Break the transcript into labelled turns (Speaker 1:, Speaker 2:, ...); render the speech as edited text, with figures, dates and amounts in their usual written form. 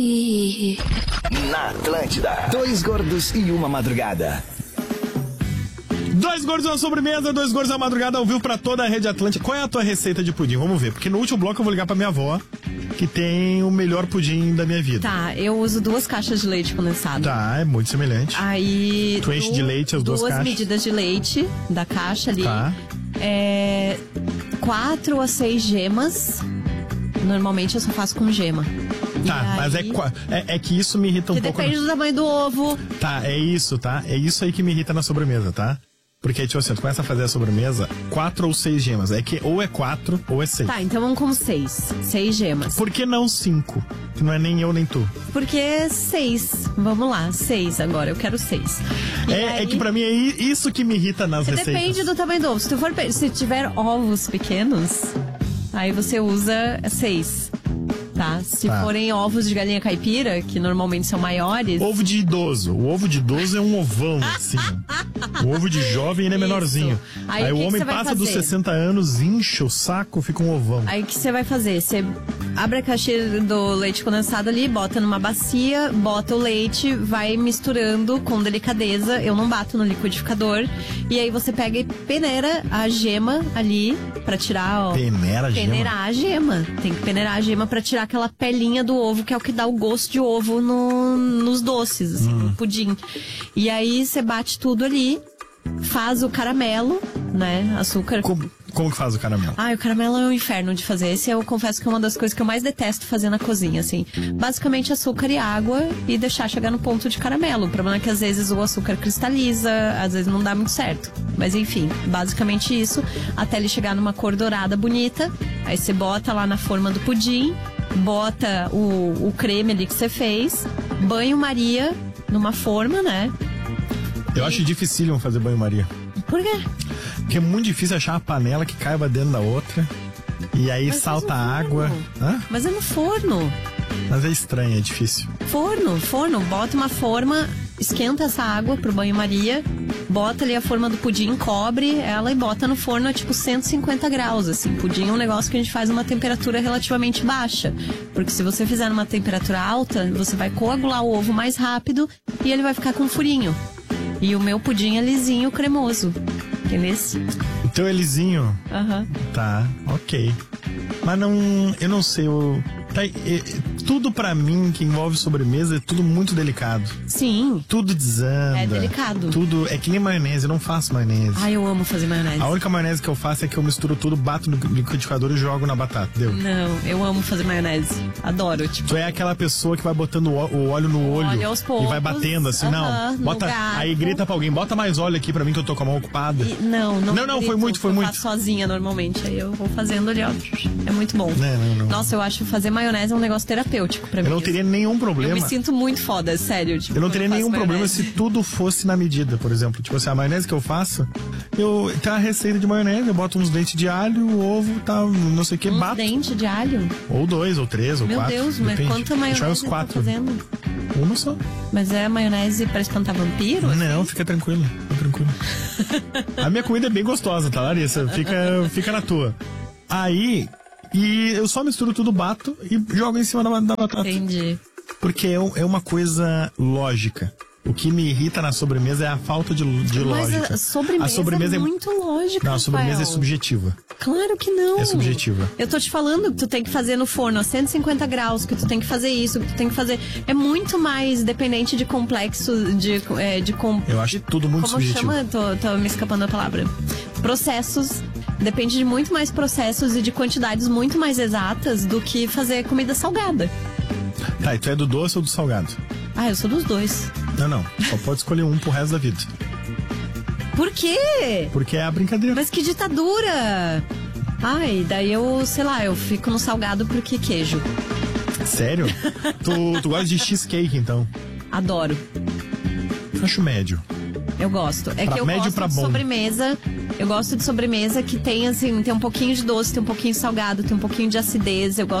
Speaker 1: Na Atlântida, 2 gordos e uma madrugada.
Speaker 2: 2 gordos na sobremesa, 2 gordos na madrugada, ao vivo pra toda a rede Atlântica. Qual é a tua receita de pudim? Vamos ver, porque no último bloco eu vou ligar pra minha avó, que tem o melhor pudim da minha vida.
Speaker 3: Tá, eu uso 2 caixas de leite condensado.
Speaker 2: Tá, é muito semelhante.
Speaker 3: Aí...
Speaker 2: Tu enche de leite as 2 caixas.
Speaker 3: 2 medidas de leite da caixa ali.
Speaker 2: Tá.
Speaker 3: 4 a 6 gemas. Normalmente eu só faço com gema.
Speaker 2: Tá, mas é que isso me irrita um pouco.
Speaker 3: Depende do tamanho do ovo.
Speaker 2: Tá, é isso, tá? É isso aí que me irrita na sobremesa, tá? Porque, tipo assim, tu começa a fazer a sobremesa, 4 ou 6 gemas. É que ou é 4 ou é 6.
Speaker 3: Tá, então vamos com 6. 6 gemas.
Speaker 2: Por que não 5? Que não é nem eu nem tu.
Speaker 3: Porque 6. Vamos lá, 6 agora. Eu quero 6.
Speaker 2: É que pra mim é isso que me irrita nas receitas.
Speaker 3: Depende do tamanho do ovo. Se tiver ovos pequenos, aí você usa 6. Tá? Se forem ovos de galinha caipira, que normalmente são maiores...
Speaker 2: Ovo de idoso. O ovo de idoso é um ovão, assim. O ovo de jovem, ele é menorzinho. Aí o homem passa dos 60 anos, incha o saco, fica um ovão.
Speaker 3: Aí o que você vai fazer? Você abre a caixinha do leite condensado ali, bota numa bacia, bota o leite, vai misturando com delicadeza. Eu não bato no liquidificador. E aí você pega e peneira a gema ali pra tirar... Ó, peneirar a gema. Tem que peneirar a gema pra tirar aquela pelinha do ovo, que é o que dá o gosto de ovo nos doces, assim, no pudim. E aí você bate tudo ali, faz o caramelo, né? Açúcar.
Speaker 2: Como que faz o caramelo?
Speaker 3: O caramelo é um inferno de fazer. Esse eu confesso que é uma das coisas que eu mais detesto fazer na cozinha, assim. Basicamente açúcar e água e deixar chegar no ponto de caramelo. O problema é que às vezes o açúcar cristaliza, às vezes não dá muito certo. Mas enfim, basicamente isso, até ele chegar numa cor dourada bonita. Aí você bota lá na forma do pudim, bota o creme ali que você fez, banho-maria numa forma, né?
Speaker 2: Eu acho dificílimo fazer banho-maria.
Speaker 3: Por quê?
Speaker 2: Porque é muito difícil achar uma panela que caiba dentro da outra. E aí salta a água. Hã?
Speaker 3: Mas é no forno.
Speaker 2: Mas é estranho, é difícil.
Speaker 3: Forno. Bota uma forma, esquenta essa água pro banho-maria, bota ali a forma do pudim, cobre ela e bota no forno a tipo 150 graus, assim. Pudim é um negócio que a gente faz numa temperatura relativamente baixa. Porque se você fizer numa temperatura alta, você vai coagular o ovo mais rápido e ele vai ficar com furinho. E o meu pudim é lisinho, cremoso. Entendeu?
Speaker 2: O teu é lisinho?
Speaker 3: Aham.
Speaker 2: Tá, ok. Mas eu não sei, tudo pra mim que envolve sobremesa é tudo muito delicado.
Speaker 3: Sim.
Speaker 2: Tudo desanda.
Speaker 3: É delicado.
Speaker 2: Tudo, é que nem maionese, eu não faço maionese.
Speaker 3: Eu amo fazer maionese.
Speaker 2: A única maionese que eu faço é que eu misturo tudo, bato no liquidificador e jogo na batata, deu?
Speaker 3: Não, eu amo fazer maionese. Adoro, tipo.
Speaker 2: Tu é aquela pessoa que vai botando o óleo no olho
Speaker 3: aos poucos,
Speaker 2: e vai batendo assim, não. Bota, aí grita pra alguém, bota mais óleo aqui pra mim que eu tô com a mão ocupada.
Speaker 3: Não,
Speaker 2: foi muito.
Speaker 3: Eu faço sozinha normalmente, aí eu vou fazendo ali, ó. É muito bom.
Speaker 2: Não.
Speaker 3: Nossa, eu acho fazer maionese é um negócio terapêutico pra mim.
Speaker 2: Eu não teria nenhum problema.
Speaker 3: Eu me sinto muito foda, sério. Tipo,
Speaker 2: eu não teria nenhum problema se tudo fosse na medida, por exemplo. Tipo assim, a maionese que eu faço, tem a receita de maionese, eu boto uns dentes de alho, o ovo, tá, não sei o que, bato.
Speaker 3: Dente de alho?
Speaker 2: Ou 2, ou 3, ou 4.
Speaker 3: Meu Deus,
Speaker 2: depende.
Speaker 3: mas quanta maionese
Speaker 2: uns 4.
Speaker 3: tá fazendo?
Speaker 2: Uma só.
Speaker 3: Mas é maionese pra espantar vampiro?
Speaker 2: Não, fica tranquilo. A minha comida é bem gostosa, tá, Larissa? Fica na tua. Aí, e eu só misturo tudo, bato e jogo em cima da batata.
Speaker 3: Entendi.
Speaker 2: Porque é uma coisa lógica. O que me irrita na sobremesa é a falta de lógica.
Speaker 3: Mas a sobremesa é muito lógica,
Speaker 2: Não, a sobremesa é subjetiva.
Speaker 3: Claro que não.
Speaker 2: É subjetiva.
Speaker 3: Eu tô te falando que tu tem que fazer no forno a 150 graus, que tu tem que fazer isso, que tu tem que fazer... É muito mais dependente de complexo,
Speaker 2: Eu acho tudo muito subjetivo.
Speaker 3: Como chama? Tô me escapando a palavra. Processos. Depende de muito mais processos e de quantidades muito mais exatas do que fazer comida salgada.
Speaker 2: Tá, e tu é do doce ou do salgado?
Speaker 3: Eu sou dos dois.
Speaker 2: Não. Só pode escolher um pro resto da vida.
Speaker 3: Por quê?
Speaker 2: Porque é a brincadeira.
Speaker 3: Mas que ditadura! Daí eu fico no salgado porque queijo.
Speaker 2: Sério? Tu gosta de cheesecake, então?
Speaker 3: Adoro.
Speaker 2: Acho médio.
Speaker 3: Eu gosto.
Speaker 2: Que eu médio
Speaker 3: gosto de
Speaker 2: bom.
Speaker 3: Sobremesa. Eu gosto de sobremesa que tem, assim, tem um pouquinho de doce, tem um pouquinho de salgado, tem um pouquinho de acidez. Eu gosto